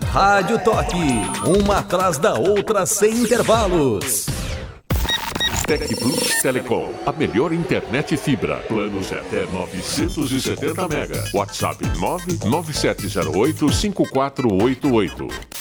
Rádio Toque, uma atrás da outra sem intervalos. Tec Plus Telecom, a melhor internet fibra. Planos até 970 mega. WhatsApp 997085488.